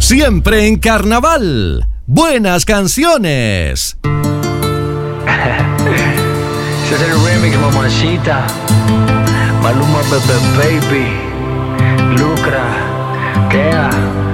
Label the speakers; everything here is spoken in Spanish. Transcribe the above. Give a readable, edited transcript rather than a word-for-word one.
Speaker 1: Siempre en carnaval. Buenas canciones.
Speaker 2: Ese es el remix, mamacita. Maluma, Baby, Lucra, Kea.